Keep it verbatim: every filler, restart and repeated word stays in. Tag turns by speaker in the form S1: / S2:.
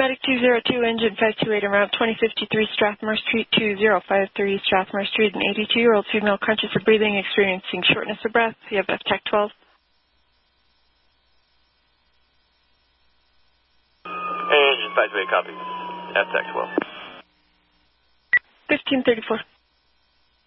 S1: Medic two zero two, engine five two eight, en route twenty fifty-three Strathmore Street, two zero five three Strathmore Street, an eighty-two-year-old female conscious of breathing, experiencing shortness of breath. You have F TAC twelve.
S2: Engine five two eight, copy. F TAC twelve.
S1: fifteen thirty-four.